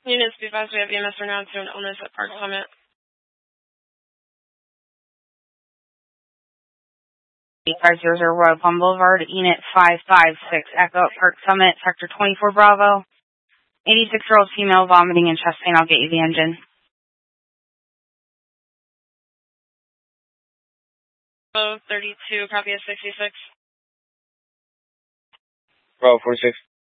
Units be advised we have EMS renowned to an illness at Park Summit. 8500 Royal Palm Boulevard, Unit 556 Echo at Park Summit, Sector 24 Bravo. 86-year-old female vomiting and chest pain. I'll get you the engine. Bravo 32, copy of 66. Bravo 46.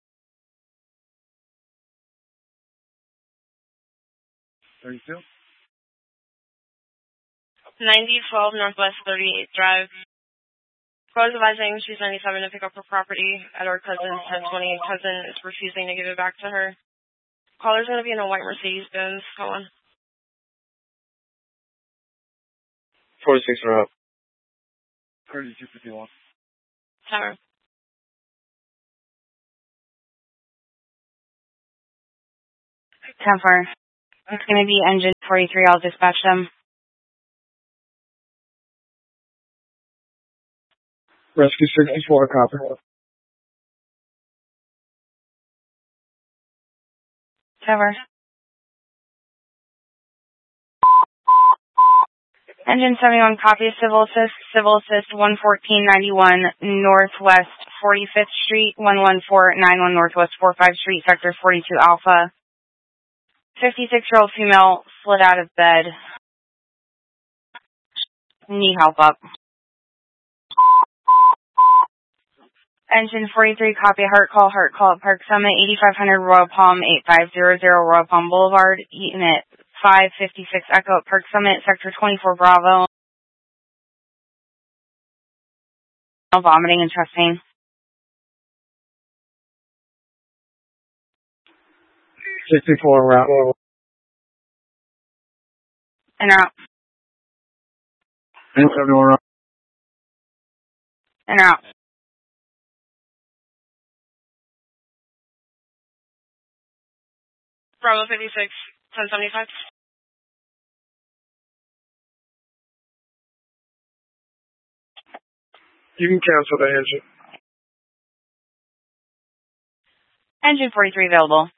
32. 9012 Northwest 38th Drive. Call is advising she's 97 to pick up her property at her cousin's 1020. Cousin is refusing to give it back to her. Caller's going to be in a white Mercedes-Benz. Go on. 46 are up. 3251. Tower. Temper. It's going to be engine 43. I'll dispatch them. Rescue 64, copy. Tower. Engine 71, copy. Civil Assist 11491 Northwest 45th Street, 11491 Northwest 45th Street, Sector 42 Alpha. 56-year-old female slid out of bed. Need help up. Engine 43, copy. Heart call at Park Summit, 8500 Royal Palm, 8500 Royal Palm Boulevard, Unit 556 Echo at Park Summit, Sector 24 Bravo. Vomiting and chest pain. 64 route. And out. And 71 route. And out. Bravo 56, 1075. You can cancel the engine. Engine 43 available.